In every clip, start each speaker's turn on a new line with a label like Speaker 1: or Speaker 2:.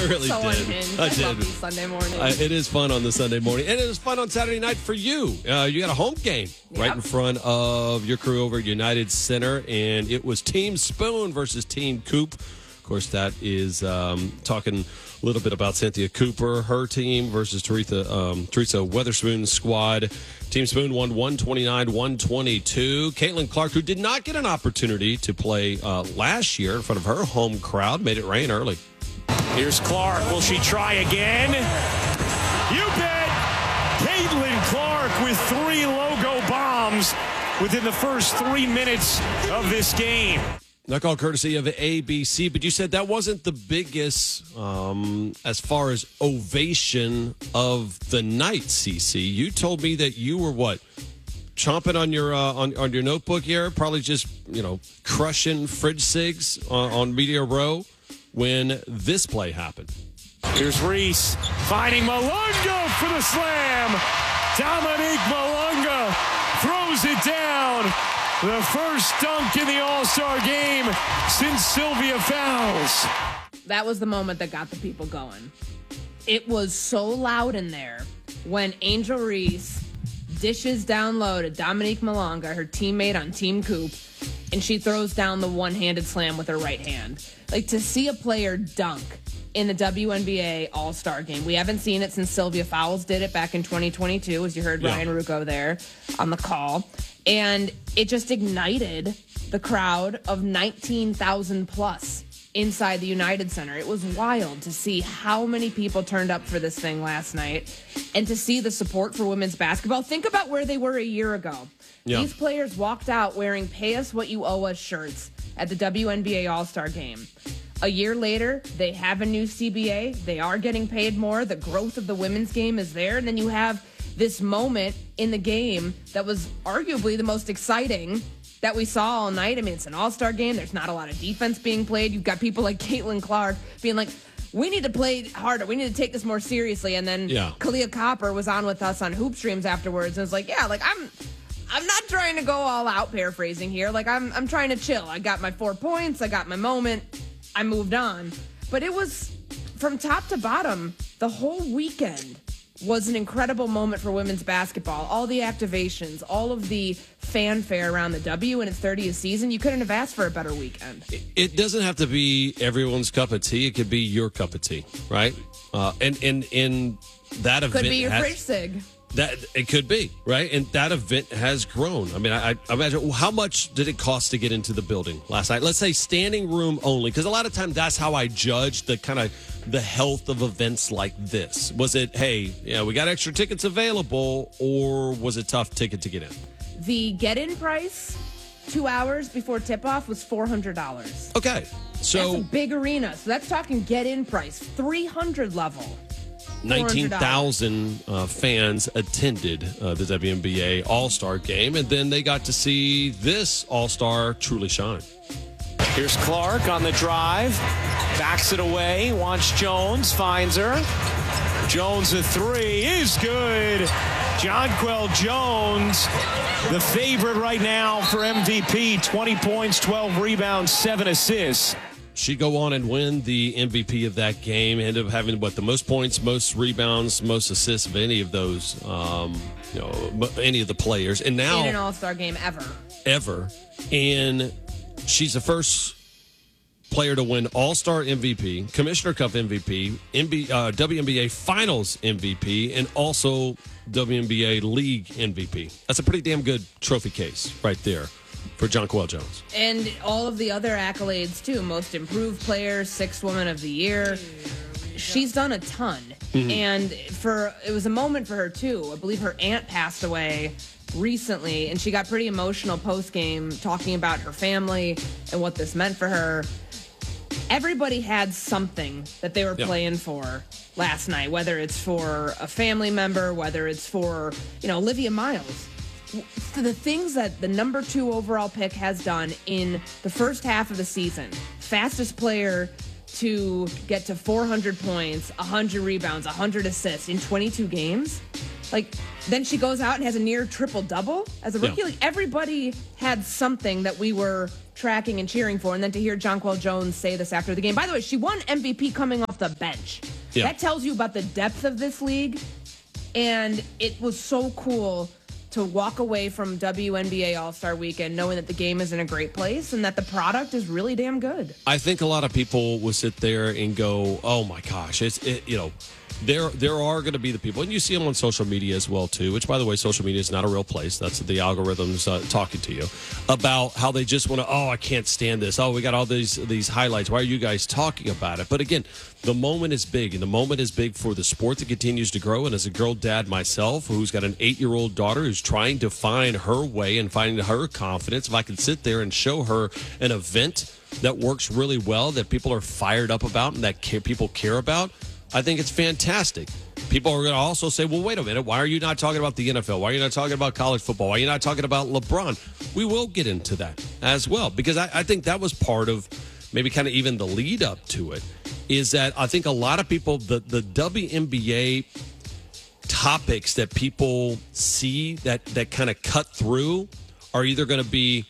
Speaker 1: really
Speaker 2: so
Speaker 1: did.
Speaker 2: unhinged.
Speaker 1: I
Speaker 2: I
Speaker 1: did.
Speaker 2: love these Sunday mornings.
Speaker 1: It is fun on the Sunday morning. And it is fun on Saturday night for you. You got a home game right in front of your crew over at United Center. And it was Team Spoon versus Team Coop. Of course, that is talking a little bit about Cynthia Cooper, her team versus Teresa Weatherspoon's squad. Team Spoon won 129-122. Caitlin Clark, who did not get an opportunity to play last year in front of her home crowd, made it rain early.
Speaker 3: Here's Clark. Will she try again? You bet! Caitlin Clark with 3 logo bombs within the first 3 minutes of this game.
Speaker 1: That call courtesy of ABC, but you said that wasn't the biggest as far as ovation of the night, CC. You told me that you were chomping on your notebook here, probably just crushing fridge cigs on Media Row when this play happened.
Speaker 3: Here's Reese finding Malunga for the slam. Dominique Malunga throws it down. The first dunk in the All-Star game since Sylvia Fowles.
Speaker 2: That was the moment that got the people going. It was so loud in there when Angel Reese dishes down low to Dominique Malunga, her teammate on Team Coop, and she throws down the one-handed slam with her right hand. Like, to see a player dunk in the WNBA All-Star game. We haven't seen it since Sylvia Fowles did it back in 2022, as you heard Ryan Ruocco there on the call. And it just ignited the crowd of 19,000 plus inside the United Center. It was wild to see how many people turned up for this thing last night and to see the support for women's basketball. Think about where they were a year ago. Yeah. These players walked out wearing Pay Us What You Owe Us shirts at the WNBA All-Star game. A year later, they have a new CBA. They are getting paid more. The growth of the women's game is there. And then you have this moment in the game that was arguably the most exciting that we saw all night. I mean, it's an all-star game. There's not a lot of defense being played. You've got people like Caitlin Clark being like, we need to play harder. We need to take this more seriously. And then Kalia Copper was on with us on Hoop Streams afterwards and was like, I'm not trying to go all out, paraphrasing here. Like, I'm trying to chill. I got my 4 points. I got my moment. I moved on. But it was, from top to bottom, the whole weekend was an incredible moment for women's basketball. All the activations, all of the fanfare around the W in its 30th season. You couldn't have asked for a better weekend.
Speaker 1: It doesn't have to be everyone's cup of tea. It could be your cup of tea, right? And that event
Speaker 2: could be your fridge cig.
Speaker 1: That it could be, right? And that event has grown. I mean, I imagine, how much did it cost to get into the building last night? Let's say standing room only, because a lot of times that's how I judge the kind of the health of events like this. Was it, hey, we got extra tickets available, or was it tough ticket to get in?
Speaker 2: The get-in price 2 hours before tip-off was $400.
Speaker 1: Okay, so
Speaker 2: that's a big arena. So that's talking get-in price, 300 level.
Speaker 1: 19,000 fans attended the WNBA All-Star game, and then they got to see this All-Star truly shine.
Speaker 3: Here's Clark on the drive, backs it away, wants Jones, finds her. Jones, a three is good. Jonquel Jones, the favorite right now for MVP, 20 points, 12 rebounds, 7 assists.
Speaker 1: She go on and win the MVP of that game. Ended up having the most points, most rebounds, most assists of any of those, any of the players. And now
Speaker 2: in an All-Star game ever.
Speaker 1: And she's the first player to win All-Star MVP, Commissioner Cup MVP, WNBA Finals MVP, and also WNBA League MVP. That's a pretty damn good trophy case right there for Jonquel Jones.
Speaker 2: And all of the other accolades, too. Most improved player, 6th woman of the year. She's done a ton. Mm-hmm. And it was a moment for her, too. I believe her aunt passed away recently, and she got pretty emotional post-game talking about her family and what this meant for her. Everybody had something that they were playing for last night, whether it's for a family member, whether it's for, Olivia Miles. The things that the number 2 overall pick has done in the first half of the season. Fastest player to get to 400 points, 100 rebounds, 100 assists in 22 games. Then she goes out and has a near triple-double as a rookie. Yeah. Everybody had something that we were tracking and cheering for. And then to hear Jonquel Jones say this after the game. By the way, she won MVP coming off the bench. Yeah. That tells you about the depth of this league. And it was so cool to walk away from WNBA All-Star Weekend knowing that the game is in a great place and that the product is really damn good.
Speaker 1: I think a lot of people will sit there and go, oh my gosh, there are going to be the people, and you see them on social media as well too, which by the way, social media is not a real place. That's the algorithms talking to you about how they just want to, I can't stand this. Oh, we got all these highlights. Why are you guys talking about it? But again, the moment is big, and the moment is big for the sport that continues to grow. And as a girl dad myself, who's got an 8-year-old daughter who's trying to find her way and finding her confidence, if I could sit there and show her an event that works really well, that people are fired up about and that people care about, I think it's fantastic. People are going to also say, well, wait a minute. Why are you not talking about the NFL? Why are you not talking about college football? Why are you not talking about LeBron? We will get into that as well, because I think that was part of maybe kind of even the lead up to it, is that I think a lot of people, the WNBA topics that people see that kind of cut through are either going to be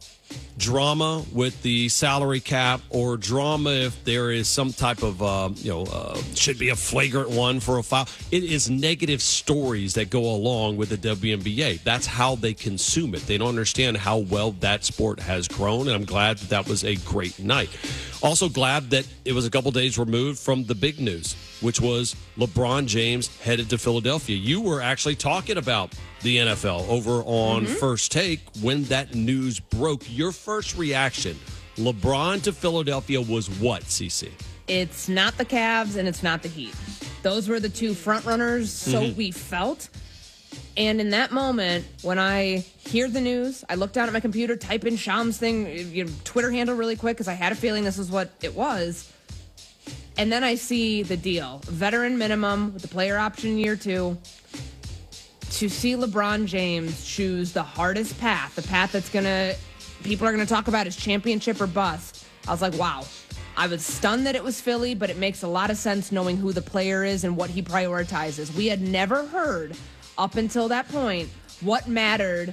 Speaker 1: drama with the salary cap, or drama if there is some type of should be a flagrant one for a foul. It is negative stories that go along with the WNBA. That's how they consume it. They don't understand how well that sport has grown, and I'm glad that was a great night. Also glad that it was a couple days removed from the big news, which was LeBron James headed to Philadelphia. You were actually talking about the NFL over on First Take when that news broke. Your first reaction, LeBron to Philadelphia, was what, CC?
Speaker 2: It's not the Cavs and it's not the Heat. Those were the two front runners, so we felt. And in that moment, when I hear the news, I look down at my computer, type in Sham's thing, Twitter handle really quick, because I had a feeling this is what it was. And then I see the deal. Veteran minimum with the player option in year 2. To see LeBron James choose the hardest path, the path that's people are going to talk about as championship or bust. I was like, wow. I was stunned that it was Philly, but it makes a lot of sense knowing who the player is and what he prioritizes. We had never heard up until that point what mattered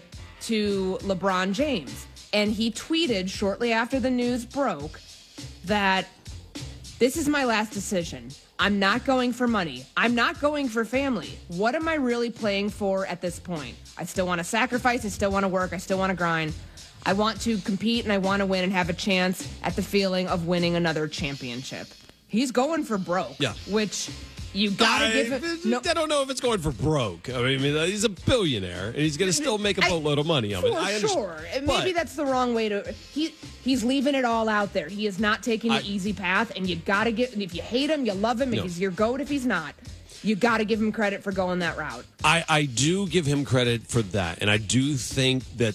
Speaker 2: to LeBron James. And he tweeted shortly after the news broke that this is my last decision. I'm not going for money. I'm not going for family. What am I really playing for at this point? I still want to sacrifice. I still want to work. I still want to grind. I want to compete and I want to win and have a chance at the feeling of winning another championship. He's going for broke. Yeah. Which you got to give it.
Speaker 1: No, I don't know if it's going for broke. I mean, he's a billionaire and he's going to still make a boatload of money.
Speaker 2: Sure. Maybe that's the wrong way to. He's leaving it all out there. He is not taking the easy path, and you got to give. If you hate him, you love him. If he's your GOAT, if he's not, you got to give him credit for going that route.
Speaker 1: I do give him credit for that, and I do think that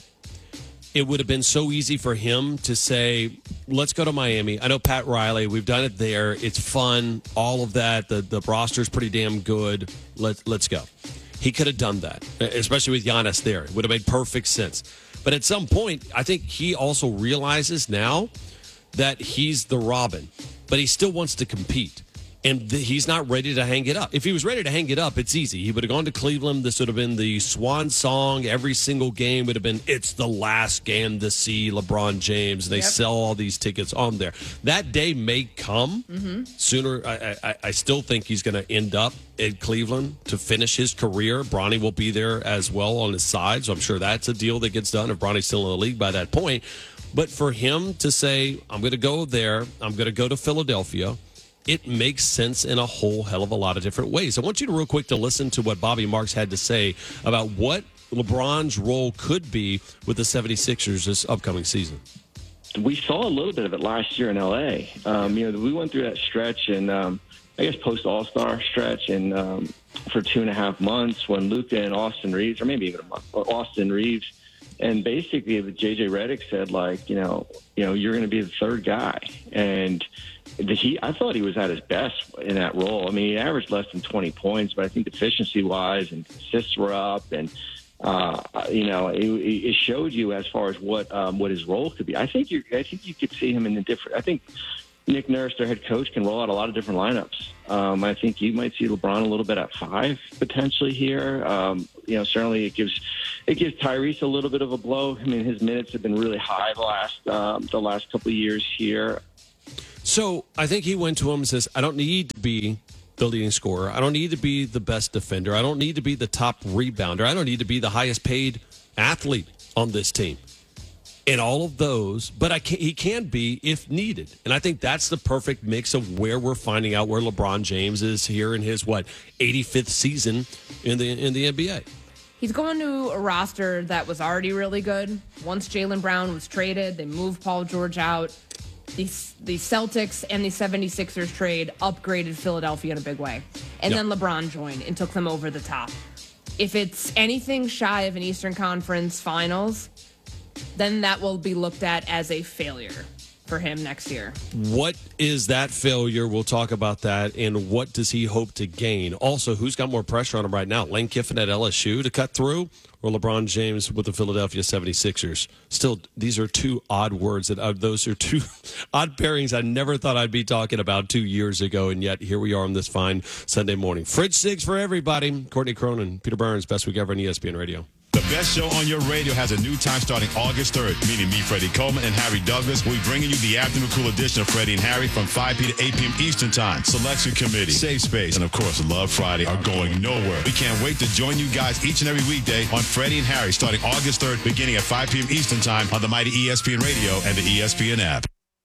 Speaker 1: it would have been so easy for him to say, let's go to Miami. I know Pat Riley. We've done it there. It's fun. All of that. The roster's pretty damn good. Let's go. He could have done that, especially with Giannis there. It would have made perfect sense. But at some point, I think he also realizes now that he's the Robin, but he still wants to compete. And he's not ready to hang it up. If he was ready to hang it up, it's easy. He would have gone to Cleveland. This would have been the swan song. Every single game would have been, it's the last game to see LeBron James. And they sell all these tickets on there. That day may come sooner. I still think he's going to end up in Cleveland to finish his career. Bronny will be there as well on his side. So I'm sure that's a deal that gets done if Bronny's still in the league by that point. But for him to say, I'm going to go there, I'm going to go to Philadelphia, it makes sense in a whole hell of a lot of different ways. I want you to real quick to listen to what Bobby Marks had to say about what LeBron's role could be with the 76ers this upcoming season.
Speaker 4: We saw a little bit of it last year in L.A. We went through that stretch and I guess post-All-Star stretch and for 2.5 months when Luka and Austin Reeves, or maybe even a month, Austin Reeves, and basically J.J. Redick said, you're going to be the third guy. And I thought he was at his best in that role. I mean, he averaged less than 20 points, but I think efficiency-wise and assists were up, and it showed you as far as what his role could be. I think you could see him in the different. I think Nick Nurse, their head coach, can roll out a lot of different lineups. I think you might see LeBron a little bit at 5 potentially here. Certainly it gives Tyrese a little bit of a blow. I mean, his minutes have been really high the last couple of years here.
Speaker 1: So I think he went to him and says, I don't need to be the leading scorer. I don't need to be the best defender. I don't need to be the top rebounder. I don't need to be the highest paid athlete on this team. And all of those, but he can be if needed. And I think that's the perfect mix of where we're finding out where LeBron James is here in his, 85th season in the NBA.
Speaker 2: He's going to a roster that was already really good. Once Jaylen Brown was traded, they moved Paul George out. The Celtics and the 76ers trade upgraded Philadelphia in a big way. And then LeBron joined and took them over the top. If it's anything shy of an Eastern Conference Finals, then that will be looked at as a failure for him next year. What
Speaker 1: is that failure? We'll talk about that. And what does he hope to gain? Also, who's got more pressure on him right now? Lane Kiffin at LSU to cut through, or LeBron James with the Philadelphia 76ers? Still, these are two odd words. Those are two odd pairings I never thought I'd be talking about 2 years ago, and yet here we are on this fine Sunday morning. Fridge Sigs for everybody. Courtney Cronin, Peter Burns, best week ever on ESPN Radio.
Speaker 5: The best show on your radio has a new time starting August 3rd, meaning me, Freddie Coleman, and Harry Douglas. We'll be bringing you the afternoon cool edition of Freddie and Harry from 5 p. to 8 p.m. Eastern Time. Selection Committee, Safe Space, and, of course, Love Friday are going nowhere. We can't wait to join you guys each and every weekday on Freddie and Harry starting August 3rd, beginning at 5 p.m. Eastern Time on the mighty ESPN Radio and the ESPN app.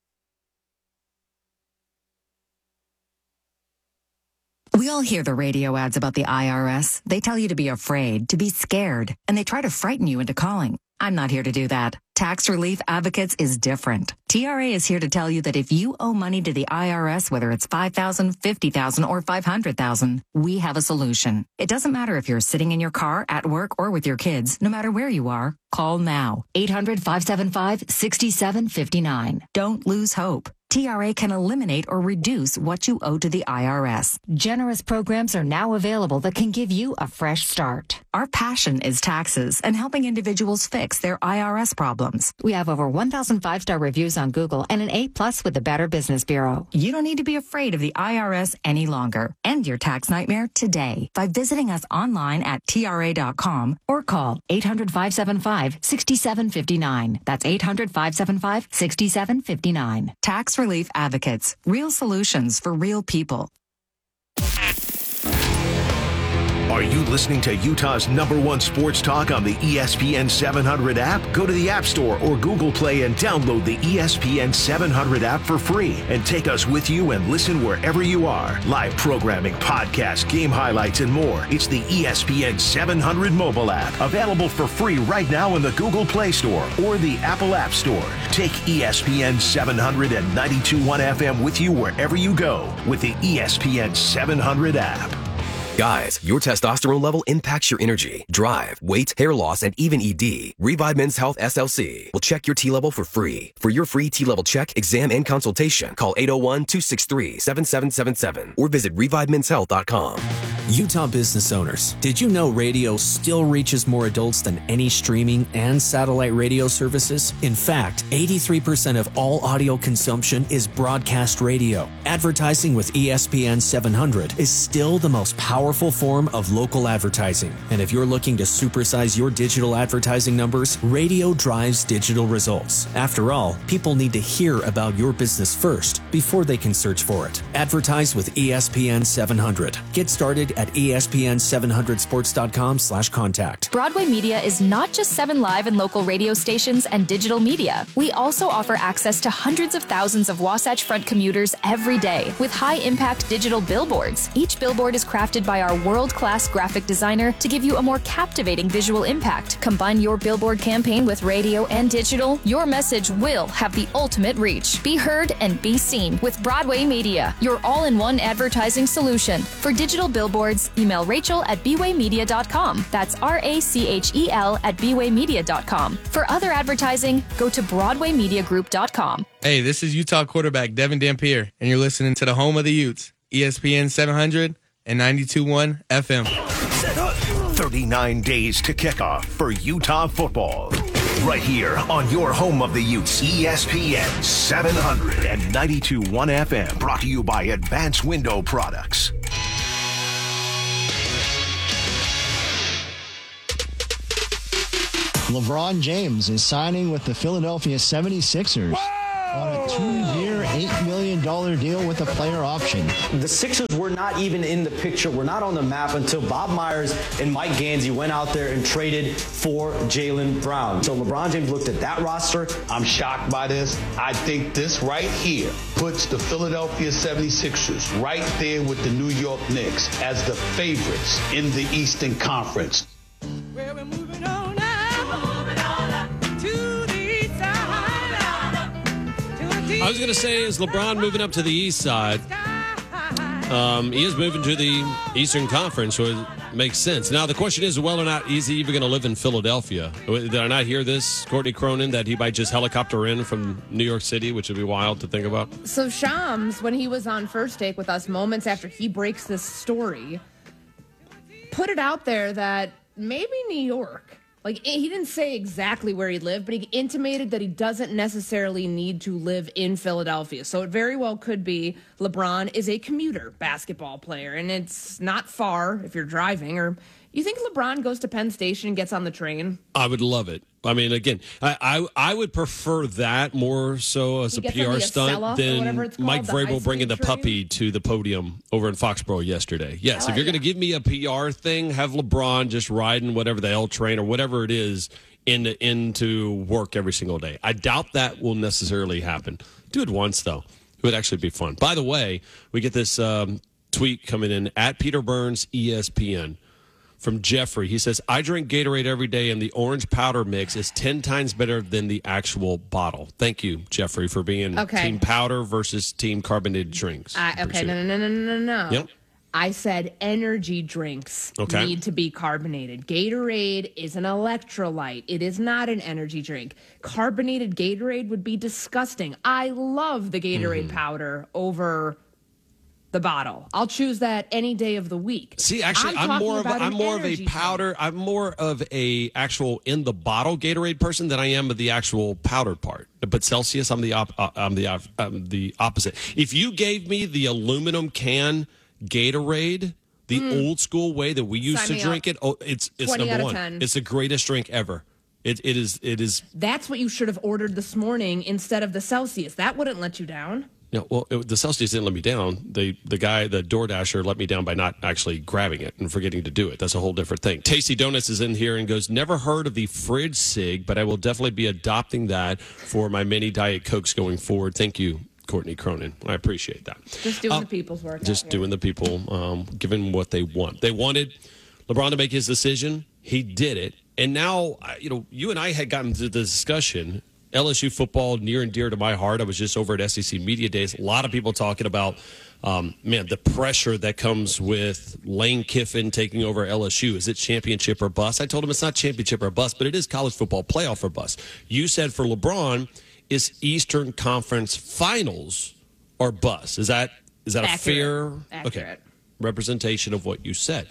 Speaker 6: We all hear the radio ads about the IRS. They tell you to be afraid, to be scared, and they try to frighten you into calling. I'm not here to do that. Tax Relief Advocates is different. TRA is here to tell you that if you owe money to the IRS, whether it's $5,000, $50,000, or $500,000, we have a solution. It doesn't matter if you're sitting in your car, at work, or with your kids. No matter where you are, call now. 800-575-6759. Don't lose hope. TRA can eliminate or reduce what you owe to the IRS. Generous programs are now available that can give you a fresh start. Our passion is taxes and helping individuals fix their IRS problems. We have over 1,000 5-star reviews on Google and an A+ with the Better Business Bureau. You don't need to be afraid of the IRS any longer. End your tax nightmare today by visiting us online at TRA.com or call 800-575-6759. That's 800-575-6759. Tax Relief Advocates. Real solutions for real people.
Speaker 7: Are you listening to Utah's #1 sports talk on the ESPN 700 app? Go to the App Store or Google Play and download the ESPN 700 app for free and take us with you and listen wherever you are. Live programming, podcasts, game highlights, and more. It's the ESPN 700 mobile app, available for free right now in the Google Play Store or the Apple App Store. Take ESPN 700 and 92.1 FM with you wherever you go with the ESPN 700 app.
Speaker 8: Guys, your testosterone level impacts your energy, drive, weight, hair loss, and even ED. Revive Men's Health SLC will check your T level for free. For your free T level check, exam, and consultation, call 801-263-7777 or visit ReviveMen'sHealth.com.
Speaker 9: Utah business owners, did you know radio still reaches more adults than any streaming and satellite radio services? In fact, 83% of all audio consumption is broadcast radio. Advertising with ESPN 700 is still the most powerful form of local advertising. And if you're looking to supersize your digital advertising numbers, radio drives digital results. After all, people need to hear about your business first before they can search for it. Advertise with ESPN 700. Get started at ESPN700sports.com/contact.
Speaker 10: Broadway Media is not just 7 live and local radio stations and digital media. We also offer access to hundreds of thousands of Wasatch Front commuters every day with high-impact digital billboards. Each billboard is crafted by our world-class graphic designer to give you a more captivating visual impact. Combine your billboard campaign with radio and digital, your message will have the ultimate reach. Be heard and be seen with Broadway Media, your all-in-one advertising solution. For digital billboards, email Rachel at bwaymedia.com. That's RACHEL at bwaymedia.com. For other advertising, go to BroadwayMediaGroup.com.
Speaker 11: Hey, this is Utah quarterback Devin Dampier, and you're listening to the home of the Utes, ESPN 700 and 92.1 FM.
Speaker 7: 39 days to kickoff for Utah football. right here on your home of the Utes, ESPN 700 and 92.1 FM. Brought to you by Advanced Window Products.
Speaker 12: LeBron James is signing with the Philadelphia 76ers on a 2-year, $8 million deal with a player option.
Speaker 13: The Sixers were not even in the picture. We're not on the map until Bob Myers and Mike Gansey went out there and traded for Jaylen Brown. So LeBron James looked at that roster.
Speaker 14: I'm shocked by this. I think this right here puts the Philadelphia 76ers right there with the New York Knicks as the favorites in the Eastern Conference.
Speaker 15: Well, we're moving on now.
Speaker 1: I was going to say, is LeBron moving up to the east side? He is moving to the Eastern Conference, so it makes sense. Now, the question is whether or not is he even going to live in Philadelphia? Did I not hear this, Courtney Cronin, that he might just helicopter in from New York City, which would be wild to think about?
Speaker 2: So Shams, when he was on First Take with us moments after he breaks this story, put it out there that maybe New York. Like, he didn't say exactly where he lived, but he intimated that he doesn't necessarily need to live in Philadelphia. So it very well could be LeBron is a commuter basketball player, and it's not far if you're driving. Or you think LeBron goes to Penn Station and gets on the train?
Speaker 1: I would love it. I mean, again, I would prefer that more so as a PR stunt than Mike Vrabel bringing the puppy to the podium over in Foxborough yesterday. Yes, if you're going to give me a PR thing, have LeBron just riding whatever the L train or whatever it is into work every single day. I doubt that will necessarily happen. Do it once, though. It would actually be fun. By the way, we get this tweet coming in at Peter Burns, ESPN. From Jeffrey, he says, I drink Gatorade every day, and the orange powder mix is 10 times better than the actual bottle. Thank you, Jeffrey, for being team powder versus team carbonated drinks.
Speaker 2: No.
Speaker 1: Yep.
Speaker 2: I said energy drinks need to be carbonated. Gatorade is an electrolyte. It is not an energy drink. Carbonated Gatorade would be disgusting. I love the Gatorade powder over the bottle. I'll choose that any day of the week.
Speaker 1: See, actually, I'm more of a powder. I'm more of a actual in the bottle Gatorade person than I am of the actual powdered part. But Celsius, I'm the opposite. If you gave me the aluminum can Gatorade, the old school way that we used to drink it, it's number one.
Speaker 2: 10.
Speaker 1: It's the greatest drink ever. It is.
Speaker 2: That's what you should have ordered this morning instead of the Celsius. That wouldn't let you down.
Speaker 1: No, well, the Celsius didn't let me down. The guy, the DoorDasher, let me down by not actually grabbing it and forgetting to do it. That's a whole different thing. Tasty Donuts is in here and goes, never heard of the fridge cig, but I will definitely be adopting that for my mini Diet Cokes going forward. Thank you, Courtney Cronin. I appreciate that.
Speaker 2: Just doing the people's work.
Speaker 1: Just doing the people, giving what they want. They wanted LeBron to make his decision. He did it. And now, you and I had gotten to the discussion. LSU football near and dear to my heart. I was just over at SEC Media Days. A lot of people talking about, the pressure that comes with Lane Kiffin taking over LSU. Is it championship or bust? I told him it's not championship or bust, but it is college football playoff or bust. You said for LeBron, is Eastern Conference Finals or bust? Is that a fair representation of what you said?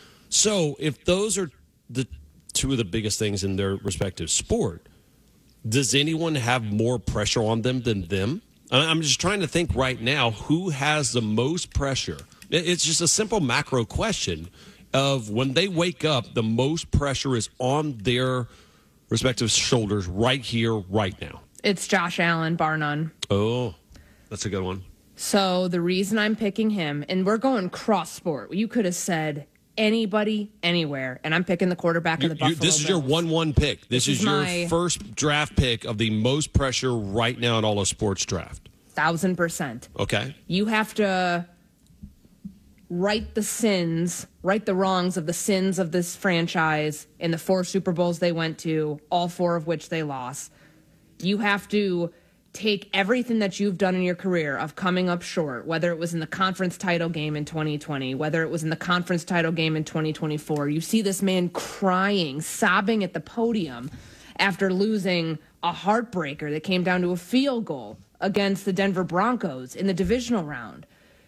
Speaker 1: So if those are the two of the biggest things in their respective sport, does anyone have more pressure on them than them? I'm just trying to think right now who has the most pressure. It's just a simple macro question of when they wake up, the most pressure is on their respective shoulders right here, right now.
Speaker 2: It's Josh Allen, bar none.
Speaker 1: Oh, that's a good one.
Speaker 2: So the reason I'm picking him, and we're going cross sport. You could have said anybody, anywhere, and I'm picking the quarterback of the Buffalo Bills.
Speaker 1: This is your 1-1 pick. This is your first draft pick of the most pressure right now in all of sports draft.
Speaker 2: 1,000%.
Speaker 1: Okay.
Speaker 2: You have to right the wrongs of the sins of this franchise in the 4 Super Bowls they went to, all 4 of which they lost. You have to take everything that you've done in your career of coming up short, whether it was in the conference title game in 2020, whether it was in the conference title game in 2024. You see this man crying, sobbing at the podium after losing a heartbreaker that came down to a field goal against the Denver Broncos in the divisional round.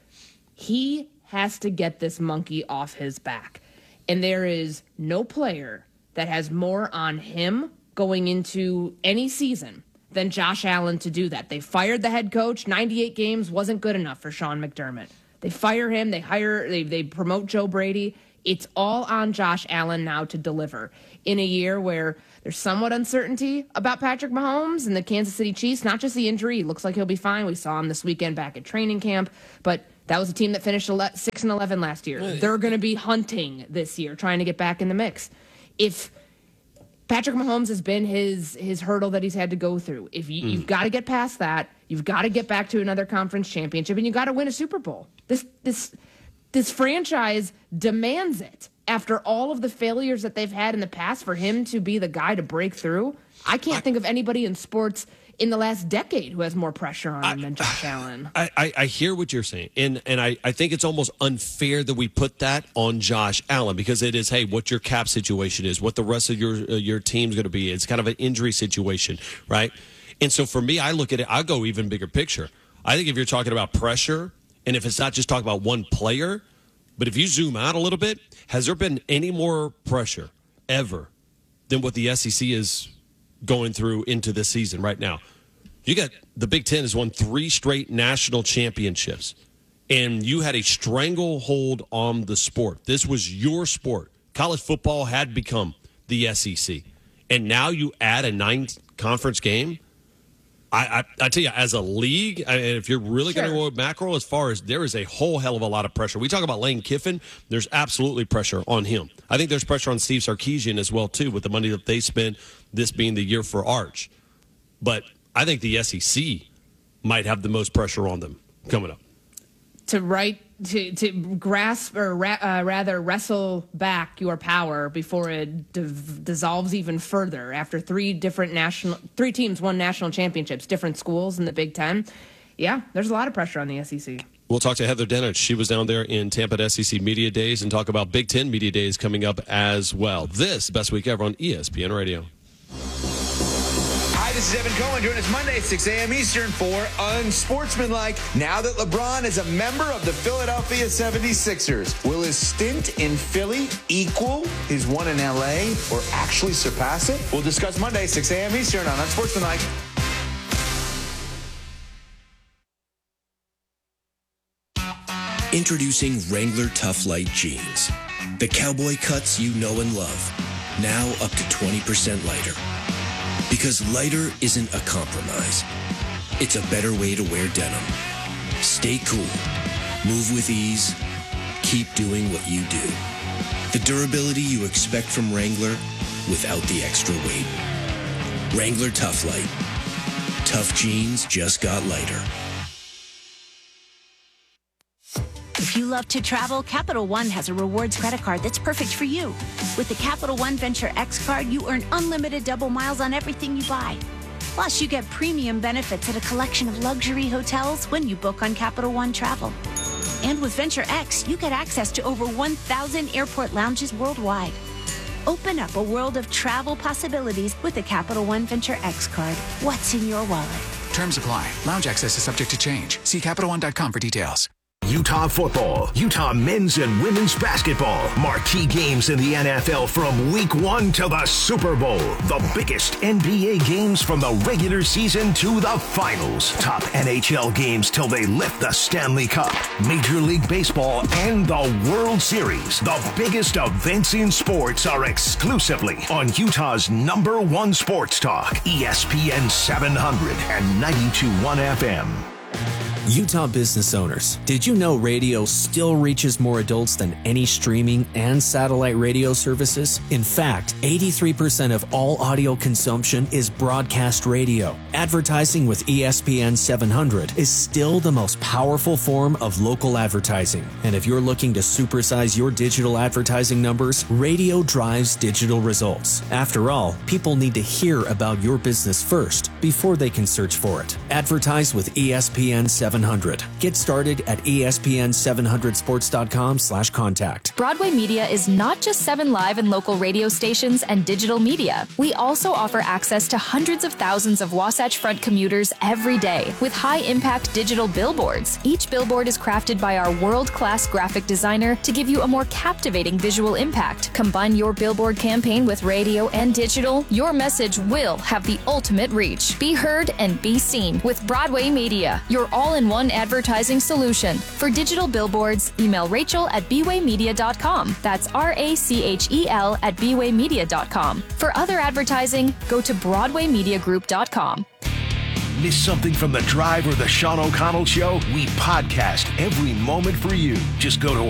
Speaker 2: He has to get this monkey off his back. And there is no player that has more on him going into any season than Josh Allen to do that. They fired the head coach. 98 games wasn't good enough for Sean McDermott. They fire him. They promote Joe Brady. It's all on Josh Allen now to deliver in a year where there's somewhat uncertainty about Patrick Mahomes and the Kansas City Chiefs. Not just the injury. He looks like he'll be fine. We saw him this weekend back at training camp. But that was a team that finished 6-11 last year. They're going to be hunting this year, trying to get back in the mix. If Patrick Mahomes has been his hurdle that he's had to go through. If you've got to get past that, you've got to get back to another conference championship, and you got to win a Super Bowl. This franchise demands it. After all of the failures that they've had in the past, for him to be the guy to break through, I can't think of anybody in sports in the last decade who has more pressure on him than Josh Allen.
Speaker 1: I hear what you're saying, and I think it's almost unfair that we put that on Josh Allen, because it is, hey, what your cap situation is, what the rest of your team's going to be. It's kind of an injury situation, right? And so for me, I look at it, I go even bigger picture. I think if you're talking about pressure, and if it's not just talking about one player, but if you zoom out a little bit, has there been any more pressure ever than what the SEC is going through into this season right now? You got the Big Ten has won 3 straight national championships, and you had a stranglehold on the sport. This was your sport. College football had become the SEC, and now you add a 9th conference game. I tell you, as a league, if you're really going to go with macro, as far as there is a whole hell of a lot of pressure. We talk about Lane Kiffin. There's absolutely pressure on him. I think there's pressure on Steve Sarkisian as well, too, with the money that they spent, this being the year for Arch. But I think the SEC might have the most pressure on them coming up. To grasp, or rather wrestle back your power before it dissolves even further after 3 teams won national championships, different schools in the Big Ten. Yeah, there's a lot of pressure on the SEC. We'll talk to Heather Dinich. She was down there in Tampa at SEC Media Days, and talk about Big Ten Media Days coming up as well. This Best Week Ever on ESPN Radio.
Speaker 16: Hi, this is Evan Cohen. Join us Monday at 6 a.m. Eastern for Unsportsmanlike. Now that LeBron is a member of the Philadelphia 76ers, will his stint in Philly equal his one in L.A. or actually surpass it? We'll discuss Monday, 6 a.m. Eastern on Unsportsmanlike.
Speaker 17: Introducing Wrangler Tough Light Jeans. The cowboy cuts you know and love. Now up to 20% lighter. Because lighter isn't a compromise. It's a better way to wear denim. Stay cool. Move with ease. Keep doing what you do. The durability you expect from Wrangler without the extra weight. Wrangler Tough Light. Tough jeans just got lighter.
Speaker 18: If you love to travel, Capital One has a rewards credit card that's perfect for you. With the Capital One Venture X card, you earn unlimited double miles on everything you buy. Plus, you get premium benefits at a collection of luxury hotels when you book on Capital One Travel. And with Venture X, you get access to over 1,000 airport lounges worldwide. Open up a world of travel possibilities with the Capital One Venture X card. What's in your wallet?
Speaker 19: Terms apply. Lounge access is subject to change. See CapitalOne.com for details.
Speaker 7: Utah football, Utah men's and women's basketball, marquee games in the NFL from week 1 to the Super Bowl. The biggest NBA games from the regular season to the finals. Top NHL games till they lift the Stanley Cup. Major League Baseball and the World Series. The biggest events in sports are exclusively on Utah's #1 sports talk, ESPN 700 and 92.1 FM.
Speaker 9: Utah business owners, did you know radio still reaches more adults than any streaming and satellite radio services? In fact, 83% of all audio consumption is broadcast radio. Advertising with ESPN 700 is still the most powerful form of local advertising. And if you're looking to supersize your digital advertising numbers, radio drives digital results. After all, people need to hear about your business first before they can search for it. Advertise with ESPN 700 700. Get started at ESPN700sports.com/contact.
Speaker 10: Broadway Media is not just 7 live and local radio stations and digital media. We also offer access to hundreds of thousands of Wasatch Front commuters every day with high-impact digital billboards. Each billboard is crafted by our world-class graphic designer to give you a more captivating visual impact. Combine your billboard campaign with radio and digital, your message will have the ultimate reach. Be heard and be seen with Broadway Media, your all-in-one advertising solution. For digital billboards, email Rachel at bwaymedia.com. That's RACHEL at bwaymedia.com. For other advertising, go to BroadwayMediaGroup.com.
Speaker 7: Miss something from The Drive or the Sean O'Connell Show? We podcast every moment for you. Just go to